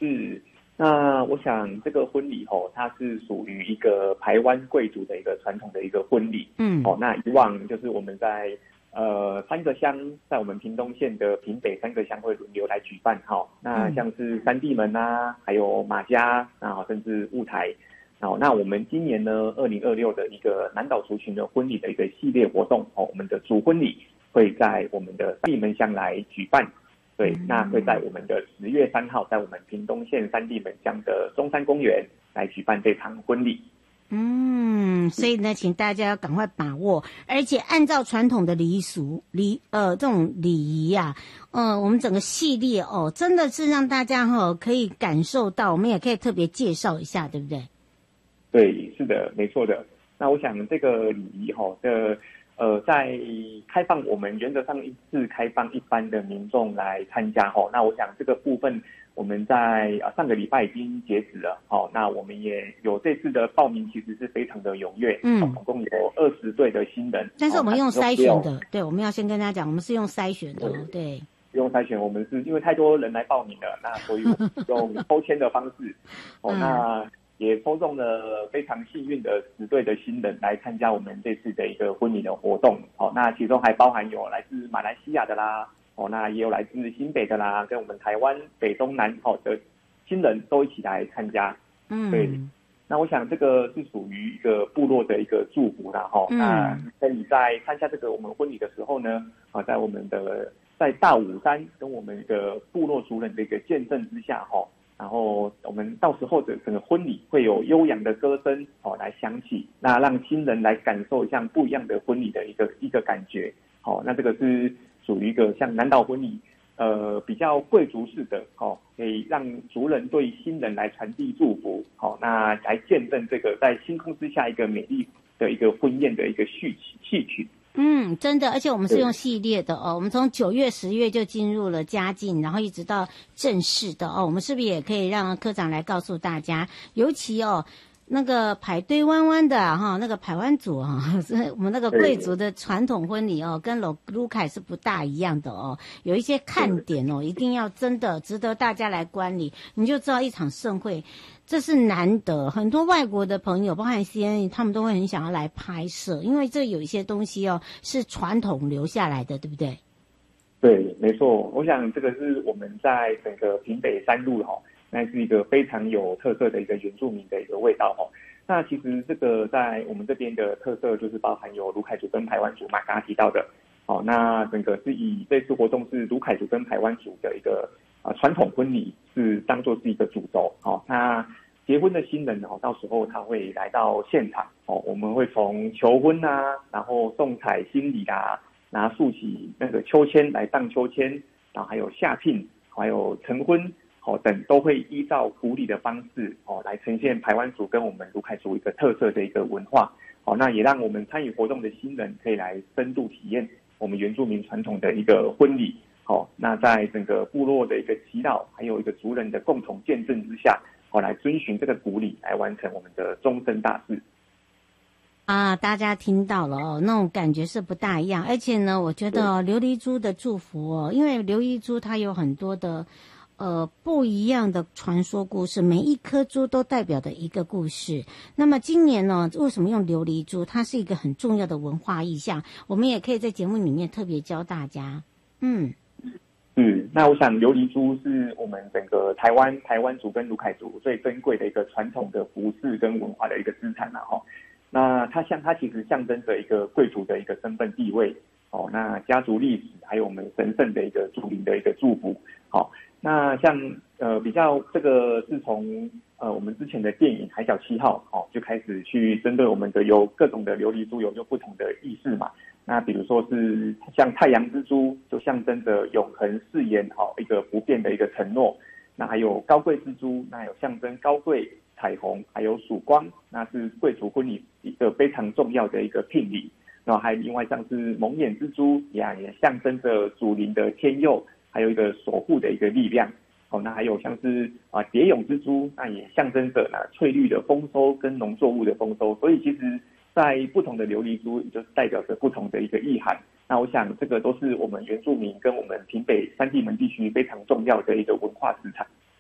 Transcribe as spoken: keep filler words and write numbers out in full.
是，那我想这个婚礼哦，它是属于一个排湾贵族的一个传统的一个婚礼。 嗯， 哦，那以往就是我们在呃三个乡，在我们屏东县的屏北三个乡会轮流来举办哈、哦。那像是三地门啊，还有马家啊，甚至雾台。好，那我们今年呢，二零二六的一个南岛族群的婚礼的一个系列活动哦，我们的主婚礼会在我们的三地门乡来举办。对，那会在我们的十月三号，在我们屏东县三地门乡的中山公园来举办这场婚礼。 嗯，所以呢，请大家要赶快把握，而且按照传统的礼俗礼呃这种礼仪啊，呃，我们整个系列哦，真的是让大家哈、哦、可以感受到，我们也可以特别介绍一下，对不对？ 对，是的，没错的。那我想这个礼仪哈的。呃，在开放，我们原则上一次开放一般的民众来参加哈。那我想这个部分我们在啊上个礼拜已经截止了，好，那我们也有这次的报名，其实是非常的踊跃，嗯，总共有二十对的新人。 但是我们用筛选的，对，我们要先跟大家讲，我们是用筛选的，对。 用筛选，我们是因为太多人来报名了，那所以我们用抽签的方式，哦，那。也抽中了非常幸运的十对的新人来参加我们这次的一个婚礼的活动。哦，那其中还包含有来自马来西亚的啦，哦，那也有来自新北的啦，跟我们台湾北中南哦的新人都一起来参加。嗯，对。那我想这个是属于一个部落的一个祝福啦，哈、哦。嗯。那可以在参加这个我们婚礼的时候呢，啊，在我们的在大武山跟我们的部落族人的一个见证之下，哈、哦。然后我们到时候的整个婚礼会有悠扬的歌声哦来响起，那让新人来感受像不一样的婚礼的一个一个感觉。好、哦，那这个是属于一个像南岛婚礼，呃比较贵族式的哦，可以让族人对新人来传递祝福。好、哦，那来见证这个在星空之下一个美丽的一个婚宴的一个序曲戏曲。 嗯，真的，而且我们是用系列的哦，我们从九月、十月就进入了佳境，然后一直到正式的哦，我们是不是也可以让科长来告诉大家，尤其哦。那个排队弯弯的哈、啊，那个排湾族哈、啊，我们那个贵族的传统婚礼哦，跟卢卢凯是不大一样的哦，有一些看点哦，一定要真的值得大家来观礼，你就知道一场盛会，这是难得。很多外国的朋友，包含 C N， 他们都会很想要来拍摄，因为这有一些东西哦是传统留下来的，对不对？ 对，没错。我想这个是我们在整个屏北山路哈。那是一个非常有特色的一个原住民的一个味道哦。那其实这个在我们这边的特色就是包含有卢凯族跟排湾族嘛，刚刚提到的。哦，那整个是以这次活动是卢凯族跟排湾族的一个啊传统婚礼是当作是一个主轴。哦，那结婚的新人哦，到时候他会来到现场哦，我们会从求婚啊，然后送彩新礼啊，拿竖起那个秋千来荡秋千，然后还有下聘，还有成婚。哦，等都会依照古礼的方式哦来呈现排湾族跟我们卢凯族一个特色的一个文化。哦，那也让我们参与活动的新人可以来深度体验我们原住民传统的一个婚礼。哦，那在整个部落的一个祈祷，还有一个族人的共同见证之下，哦来遵循这个古礼来完成我们的终身大事。 啊，大家听到了哦，那种感觉是不大一样。而且呢，我觉得哦，琉璃珠的祝福哦，因为琉璃珠它有很多的。呃，不一样的传说故事，每一颗珠都代表的一个故事。那么今年呢，为什么用琉璃珠？它是一个很重要的文化意象，我们也可以在节目里面特别教大家。嗯， 嗯，那我想琉璃珠是我们整个台湾台湾族跟卢凯族最珍贵的一个传统的服饰跟文化的一个资产啦哈。那它像它其实象征着一个贵族的一个身份地位哦，那家族历史还有我们神圣的一个族灵的一个祝福。好、哦，那像呃比较这个是从呃我们之前的电影《海角七号》哦就开始去针对我们的有各种的琉璃珠有有不同的意思嘛。那比如说是像太阳之珠，就象征着永恒誓言哦一个不变的一个承诺。那还有高贵之珠，那有象征高贵、彩虹，还有曙光，那是贵族婚礼一个非常重要的一个聘礼。然后还有另外像是蒙眼之珠，也也象征着祖灵的天佑。还有一个守护的一个力量，哦，那还有像是啊蝶蛹之珠，那也象征着呢翠绿的丰收跟农作物的丰收，所以其实在不同的琉璃珠，也就是代表着不同的一个意涵。那我想这个都是我们原住民跟我们屏北三地门地区非常重要的一个文化资产。